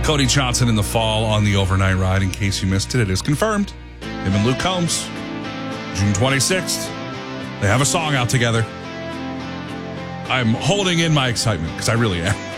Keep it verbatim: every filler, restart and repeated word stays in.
Cody Johnson in the fall on the overnight ride. In case you missed it, it is confirmed. Him and Luke Combs, June twenty-sixth. They have a song out together. I'm holding in my excitement because I really am.